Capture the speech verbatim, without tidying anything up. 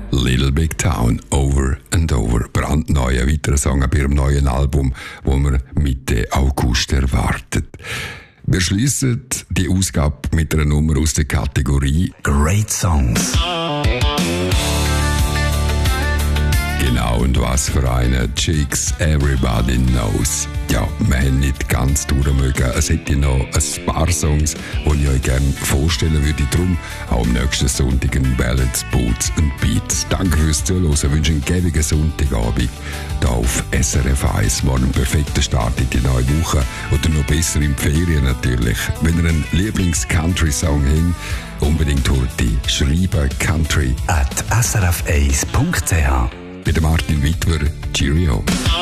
Little Big Town, Over and Over. Brandneu, ein weiterer Song bei ihrem neuen Album, wo man Mitte August erwartet. Wir schließen die Ausgabe mit einer Nummer aus der Kategorie Great Songs. Genau, und was für eine Chicks Everybody Knows. Ja, wir haben nicht ganz durchmögen. Es hätte noch ein paar Songs, die ich euch gerne vorstellen würde. Darum auch am nächsten Sonntag ein Ballads, Boots und Beats. Danke fürs Zuhören. Ich wünsche einen gäbigen Sonntagabend hier auf S R F eins. War ein perfekter Start in die neue Woche. Oder noch besser in die Ferien natürlich. Wenn ihr einen Lieblings-Country-Song habt, unbedingt heute schreiben country at s r f eins punkt c h. Bei Martin Wittwer. Cheerio.